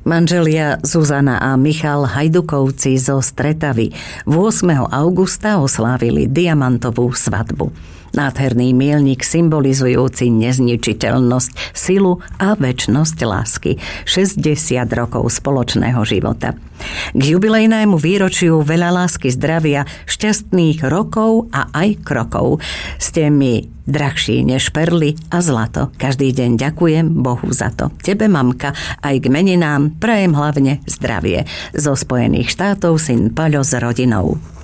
Manželia Zuzana a Michal Hajdukovci zo Stretavy 8. augusta oslávili diamantovú svadbu. Nádherný míľnik symbolizujúci nezničiteľnosť, silu a večnosť lásky. 60 rokov spoločného života. K jubilejnému výročiu veľa lásky, zdravia, šťastných rokov a aj krokov. Ste mi drahší než perly a zlato. Každý deň ďakujem Bohu za to. Tebe, mamka, aj k meninám prajem hlavne zdravie. Zo Spojených štátov syn Paľo s rodinou.